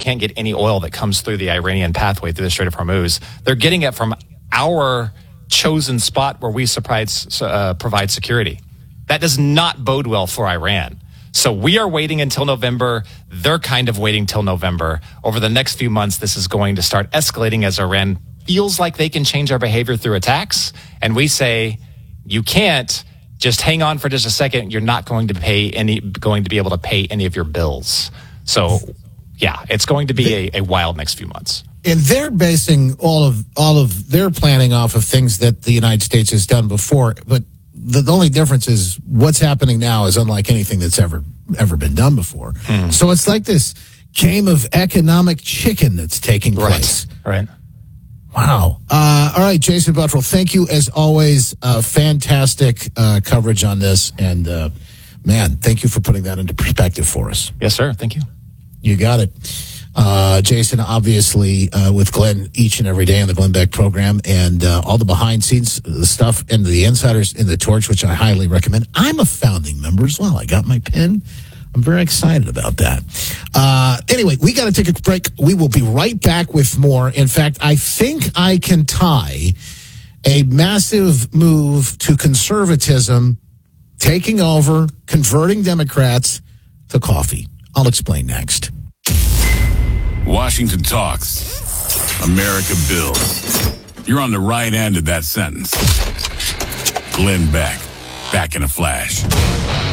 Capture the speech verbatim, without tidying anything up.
can't get any oil that comes through the Iranian pathway through the Strait of Hormuz. They're getting it from our chosen spot where we provide, uh, provide security. That does not bode well for Iran. So we are waiting until November. They're kind of waiting till November. Over the next few months, this is going to start escalating as Iran feels like they can change our behavior through attacks. And we say, you can't. Just hang on for just a second. You're not going to pay any, going to be able to pay any of your bills. So, yeah, it's going to be a, a wild next few months. And they're basing all of all of their planning off of things that the United States has done before. But the, the only difference is what's happening now is unlike anything that's ever ever been done before. Mm. So it's like this game of economic chicken that's taking place. Right. Right. Wow. Uh, all right, Jason Buttrill, thank you as always. Uh, fantastic uh, coverage on this. And, uh, man, thank you for putting that into perspective for us. Yes, sir. Thank you. You got it. Uh, Jason, obviously, uh, with Glenn each and every day on the Glenn Beck program and uh, all the behind-scenes stuff and the insiders in the Torch, which I highly recommend. I'm a founding member as well. I got my pin. I'm very excited about that. Uh, anyway, we got to take a break. We will be right back with more. In fact, I think I can tie a massive move to conservatism taking over, converting Democrats to coffee. I'll explain next. Washington talks. America builds. You're on the right end of that sentence. Glenn Beck, back in a flash.